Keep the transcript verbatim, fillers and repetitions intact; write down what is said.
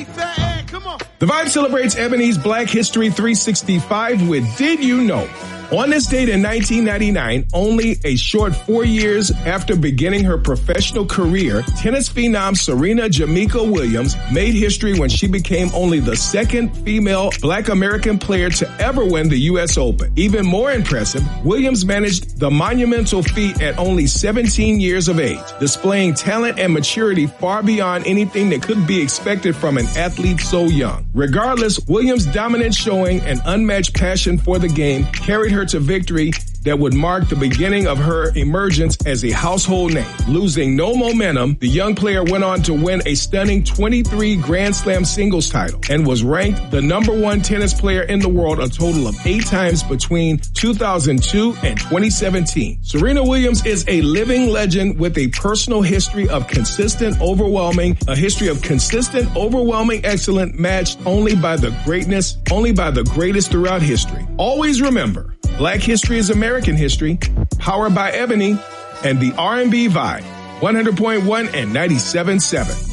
Ebony, Fat Ed, come on. The Vibe celebrates Ebony's Black History three sixty-five with Did You Know? On this date in nineteen ninety-nine, only a short four years after beginning her professional career, tennis phenom Serena Jamaica Williams made history when she became only the second female Black American player to ever win the U S Open. Even more impressive, Williams managed the monumental feat at only seventeen years of age, displaying talent and maturity far beyond anything that could be expected from an athlete so young. Regardless, Williams' dominant showing and unmatched passion for the game carried her to victory that would mark the beginning of her emergence as a household name. Losing no momentum, the young player went on to win a stunning twenty-three Grand Slam singles title and was ranked the number one tennis player in the world a total of eight times between two thousand two and twenty seventeen. Serena Williams is a living legend with a personal history of consistent, overwhelming, a history of consistent, overwhelming excellence matched only by the greatness, only by the greatest throughout history. Always remember, Black history is American history, powered by Ebony and the R and B Vibe, one hundred point one and ninety-seven point seven.